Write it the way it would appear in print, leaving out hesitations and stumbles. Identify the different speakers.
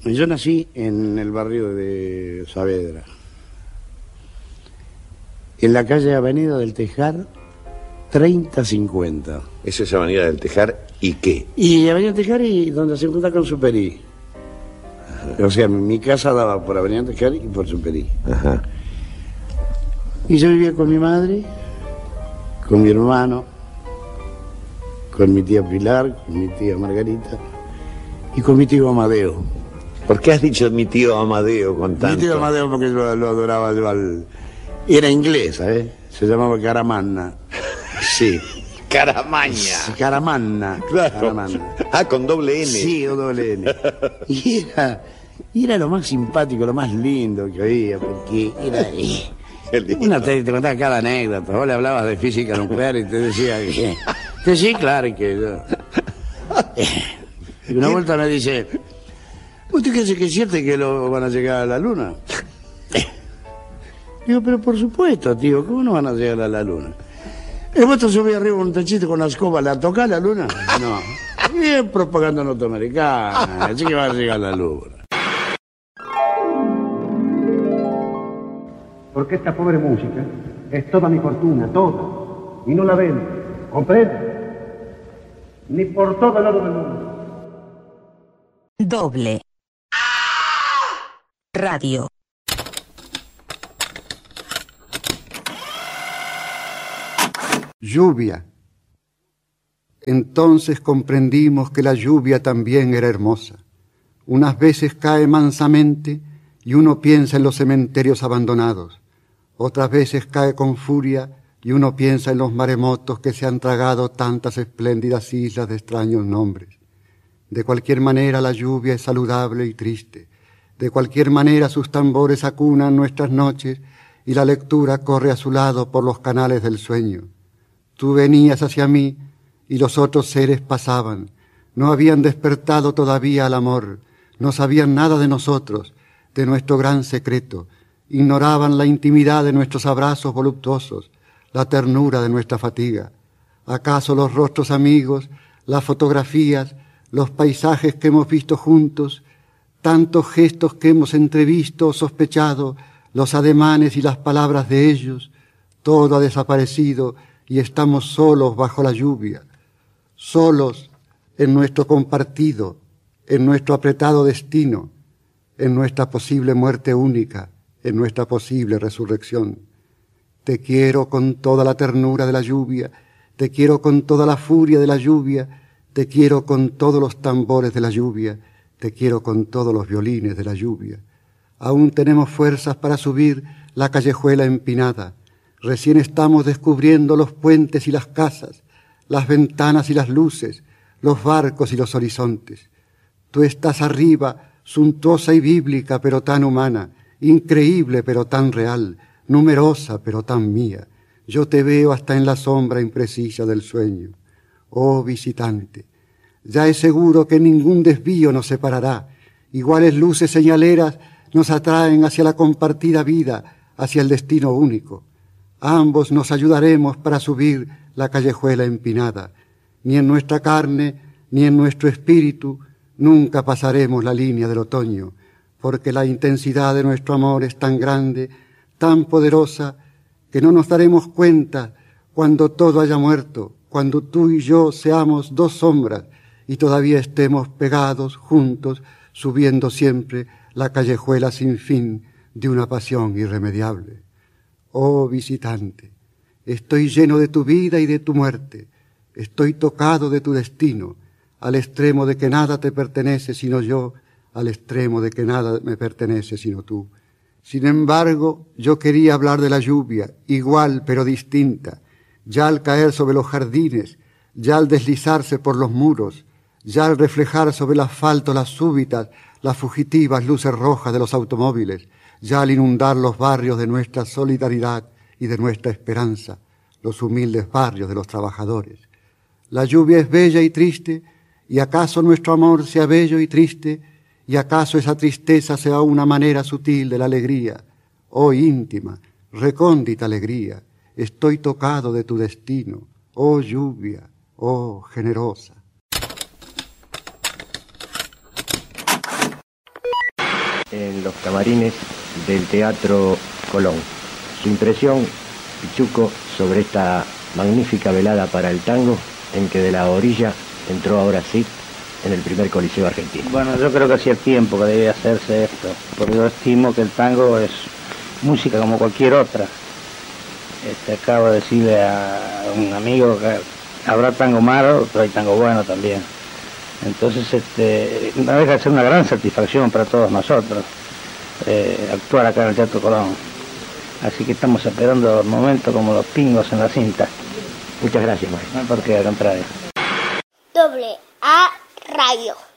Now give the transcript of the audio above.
Speaker 1: Yo nací en el barrio de Saavedra, en la calle Avenida del Tejar, 3050.
Speaker 2: Esa es Avenida del Tejar, ¿y qué?
Speaker 1: Y Avenida del Tejar y donde se junta con Superí. O sea, mi casa daba por Avenida del Tejar y por Superí.
Speaker 2: Ajá.
Speaker 1: Y yo vivía con mi madre, con mi hermano, con mi tía Pilar, con mi tía Margarita y con mi tío Amadeo.
Speaker 2: ¿Por qué has dicho mi tío Amadeo con tanto?
Speaker 1: Mi tío Amadeo porque yo lo adoraba yo Era inglés, ¿sabes? Se llamaba Caramanna. Sí.
Speaker 2: Caramaña.
Speaker 1: Sí, Caramanna.
Speaker 2: Claro.
Speaker 1: Caramanna.
Speaker 2: Ah, con doble N.
Speaker 1: Sí, con doble N. Y era lo más simpático, lo más lindo que había, porque era... te contaba cada anécdota. Vos le hablabas de física nuclear y te decía que sí, claro, que yo... Y una vuelta me dice... ¿Usted cree que es cierto que lo van a llegar a la luna? Digo, pero por supuesto, tío, ¿cómo no van a llegar a la luna? ¿Y vos te subís arriba un techito con la escoba, ¿la tocás la luna? No. Y es propaganda norteamericana, así que va a llegar a la luna.
Speaker 3: Porque esta pobre música es toda mi fortuna, toda, y no la vendo, ¿comprende? Ni por todo el oro del mundo.
Speaker 4: Doble Radio.
Speaker 5: Lluvia. Entonces comprendimos que la lluvia también era hermosa. Unas veces cae mansamente y uno piensa en los cementerios abandonados. Otras veces cae con furia y uno piensa en los maremotos que se han tragado tantas espléndidas islas de extraños nombres. De cualquier manera la lluvia es saludable y triste. De cualquier manera sus tambores acunan nuestras noches y la lectura corre a su lado por los canales del sueño. Tú venías hacia mí y los otros seres pasaban. No habían despertado todavía al amor, no sabían nada de nosotros, de nuestro gran secreto. Ignoraban la intimidad de nuestros abrazos voluptuosos, la ternura de nuestra fatiga. ¿Acaso los rostros amigos, las fotografías, los paisajes que hemos visto juntos, tantos gestos que hemos entrevisto o sospechado, los ademanes y las palabras de ellos, todo ha desaparecido y estamos solos bajo la lluvia, solos en nuestro compartido, en nuestro apretado destino, en nuestra posible muerte única, en nuestra posible resurrección? Te quiero con toda la ternura de la lluvia, te quiero con toda la furia de la lluvia, te quiero con todos los tambores de la lluvia, te quiero con todos los violines de la lluvia. Aún tenemos fuerzas para subir la callejuela empinada. Recién estamos descubriendo los puentes y las casas, las ventanas y las luces, los barcos y los horizontes. Tú estás arriba, suntuosa y bíblica, pero tan humana, increíble, pero tan real, numerosa, pero tan mía. Yo te veo hasta en la sombra imprecisa del sueño. Oh visitante, ya es seguro que ningún desvío nos separará. Iguales luces señaleras nos atraen hacia la compartida vida, hacia el destino único. Ambos nos ayudaremos para subir la callejuela empinada. Ni en nuestra carne, ni en nuestro espíritu, nunca pasaremos la línea del otoño, porque la intensidad de nuestro amor es tan grande, tan poderosa, que no nos daremos cuenta cuando todo haya muerto, cuando tú y yo seamos dos sombras y todavía estemos pegados, juntos, subiendo siempre la callejuela sin fin de una pasión irremediable. Oh visitante, estoy lleno de tu vida y de tu muerte, estoy tocado de tu destino, al extremo de que nada te pertenece sino yo, al extremo de que nada me pertenece sino tú. Sin embargo, yo quería hablar de la lluvia, igual pero distinta, ya al caer sobre los jardines, ya al deslizarse por los muros, ya al reflejar sobre el asfalto las súbitas, las fugitivas luces rojas de los automóviles, ya al inundar los barrios de nuestra solidaridad y de nuestra esperanza, los humildes barrios de los trabajadores. La lluvia es bella y triste, y acaso nuestro amor sea bello y triste, y acaso esa tristeza sea una manera sutil de la alegría. Oh íntima, recóndita alegría, estoy tocado de tu destino, oh lluvia, oh generosa.
Speaker 6: en los camarines del Teatro Colón. Su impresión, Pichuco, sobre esta magnífica velada para el tango, en que de la orilla entró ahora sí en el primer coliseo argentino.
Speaker 7: Bueno, yo creo que hacía tiempo que debía hacerse esto, porque yo estimo que el tango es música como cualquier otra. Acabo de decirle a un amigo que habrá tango malo, pero hay tango bueno también. Entonces, no deja de ser una gran satisfacción para todos nosotros actuar acá en el Teatro Colón. Así que estamos esperando el momento como los pingos en la cinta.
Speaker 6: Muchas gracias, Mario.
Speaker 7: No, porque al contrario.
Speaker 8: AA Radio.